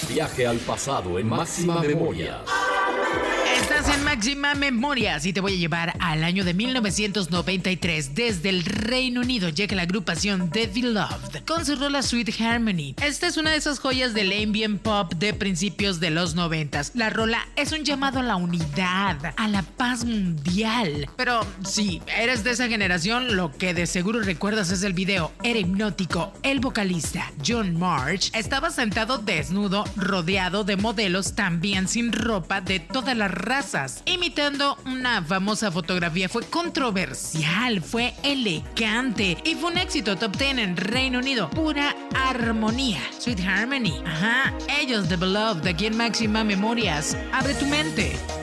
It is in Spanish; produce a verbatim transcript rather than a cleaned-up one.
Viaje al pasado en Máxima Memoria. Estás en Máxima Memorias y te voy a llevar al año de mil novecientos noventa y tres. Desde el Reino Unido llega la agrupación The Beloved con su rola Sweet Harmony. Esta es una de esas joyas del ambient pop de principios de los noventas. La rola es un llamado a la unidad, a la paz mundial. Pero si eres de esa generación, lo que de seguro recuerdas es el video. Era hipnótico. El vocalista John March estaba sentado desnudo, rodeado de modelos también sin ropa de todas las razas, imitando una famosa fotografía. Fue controversial, fue elegante y fue un éxito top diez en Reino Unido. Pura armonía. Sweet Harmony. Ajá, ellos The Beloved aquí en Máxima Memorias. Abre tu mente.